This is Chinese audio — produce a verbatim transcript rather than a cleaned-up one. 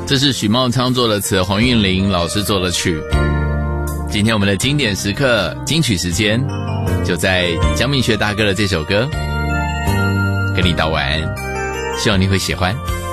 这是许茂昌做的词，黄韵玲老师做的曲。今天我们的经典时刻金曲时间，就在江明学大哥的这首歌跟你道晚安，希望你会喜欢。